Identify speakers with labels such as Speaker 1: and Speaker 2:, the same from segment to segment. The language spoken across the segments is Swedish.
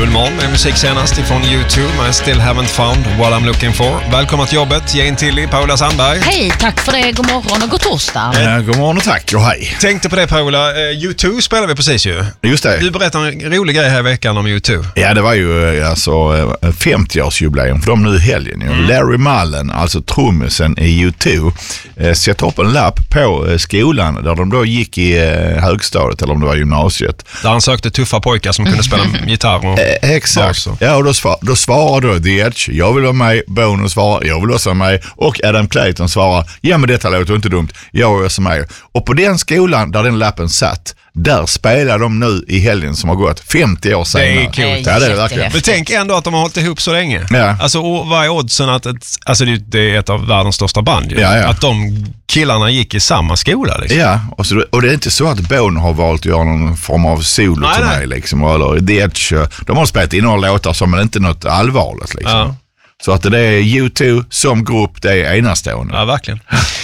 Speaker 1: Julmorgon med musik senast ifrån U2 med Still Haven't Found What I'm Looking For. Välkommen till jobbet, Jane Tilly, Paula Sandberg.
Speaker 2: Hej, tack för det. God morgon och god torsdag.
Speaker 3: God morgon och tack och hej.
Speaker 1: Tänkte på det, Paula. U2 spelar vi precis ju.
Speaker 3: Just det.
Speaker 1: Du berättade en rolig grej här i veckan om U2.
Speaker 3: Ja, det var ju alltså 50-årsjubileum för dem nu i helgen. Larry Mullen, alltså trummisen i U2, sätter upp en lapp på skolan där de då gick i högstadiet eller om det var gymnasiet.
Speaker 1: Där han sökte tuffa pojkar som kunde spela gitarr och
Speaker 3: exakt. Ja, och då svarade The Edge, jag vill vara med. Bono svarar, jag vill också vara med. Och Adam Clayton svarar, ja men detta låter inte dumt, jag är också med. Och på den skolan där den lappen satt, där spelar de nu i helgen som har gått 50 år senare.
Speaker 1: Det är kul.
Speaker 3: Ja, det är verkligen.
Speaker 1: Men tänk ändå att de har hållit ihop så länge.
Speaker 3: Ja.
Speaker 1: Alltså, vad är oddsen att det är ett av världens största band ju.
Speaker 3: Ja.
Speaker 1: Att de killarna gick i samma skola liksom.
Speaker 3: Ja, och det är inte så att Bono har valt att göra någon form av solo till mig liksom, eller The Edge. De har spelat in några låtar som är inte något allvarligt liksom.
Speaker 1: Ja.
Speaker 3: Så att det är U2 som grupp, det är enastående.
Speaker 1: Ja, verkligen.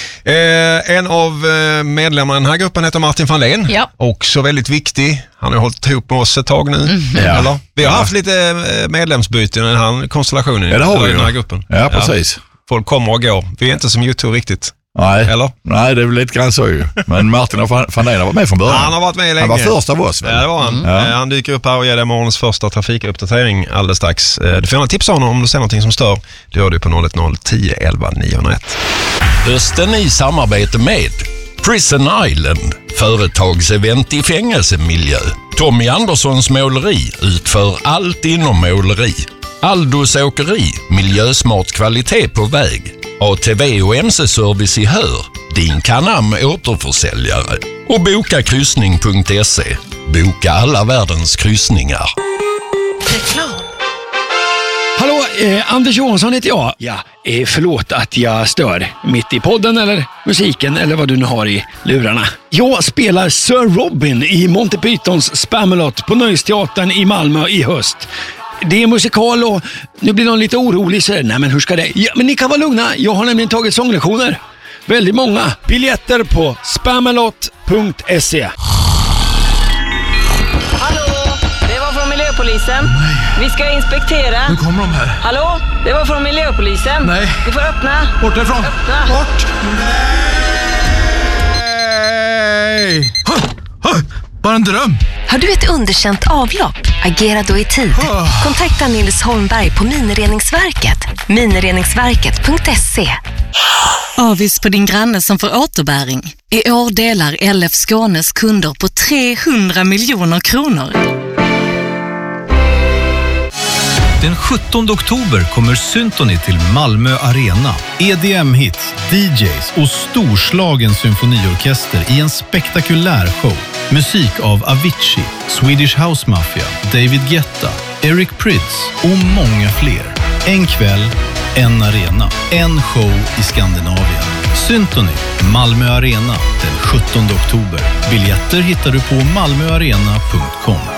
Speaker 1: En av medlemmarna i den här gruppen heter Martin Fahlén.
Speaker 2: Ja.
Speaker 1: Också väldigt viktig. Han har hållit ihop med oss ett tag nu.
Speaker 3: Ja.
Speaker 1: Eller? Vi har haft lite medlemsbyten i den här konstellationen.
Speaker 3: Ja, det har vi
Speaker 1: i den här gruppen.
Speaker 3: Ja, precis.
Speaker 1: Folk kommer och går. Vi är inte som U2 riktigt.
Speaker 3: Nej.
Speaker 1: Eller?
Speaker 3: Nej, det är väl lite grann så ju. Men Martin Fahlén har varit med från början.
Speaker 1: Han har varit med länge.
Speaker 3: Han var först av oss väl?
Speaker 1: Ja, det var han. Han dyker upp här och ger dig morgonens första trafikuppdatering alldeles strax. Du får gärna tipsa honom om du ser någonting som stör. Det gör du på 010 11 901.
Speaker 4: Hösten i samarbete med Prison Island, företagsevent i fängelsemiljö. Tommy Anderssons måleri utför allt inom måleri. Aldos åkeri, miljösmart kvalitet på väg. ATV och MC-service i Hör, din Canam återförsäljare. Och bokakryssning.se, boka alla världens kryssningar.
Speaker 2: Reklam.
Speaker 5: Hallå, Anders Johansson heter jag. Ja, förlåt att jag stör mitt i podden eller musiken eller vad du nu har i lurarna. Jag spelar Sir Robin i Monty Pythons Spamalot på Nöjesteatern i Malmö i höst. Det är musikal och nu blir någon lite orolig så nej men hur ska det? Ja, men ni kan vara lugna, jag har nämligen tagit sånglektioner. Väldigt många. Biljetter på spamalot.se.
Speaker 6: Hallå, det var från miljöpolisen. Vi ska inspektera.
Speaker 7: Nu kommer de här.
Speaker 6: Hallå, det var från miljöpolisen.
Speaker 7: Nej.
Speaker 6: Du får öppna.
Speaker 7: Bort därifrån.
Speaker 6: Öppna.
Speaker 7: Bort. Nej. Bara en dröm.
Speaker 8: Har du ett underkänt avlopp? Agera då i tid. Kontakta Nils Holmberg på Minireningsverket. Minireningsverket.se.
Speaker 9: Avis på din granne som får återbäring. I år delar LF Skånes kunder på 300 miljoner kronor.
Speaker 10: Den 17 oktober kommer Syntony till Malmö Arena. EDM-hits, DJs och storslagen symfoniorkester i en spektakulär show. Musik av Avicii, Swedish House Mafia, David Guetta, Eric Prydz och många fler. En kväll, en arena, en show i Skandinavien. Syntony, Malmö Arena, den 17 oktober. Biljetter hittar du på malmoarena.com.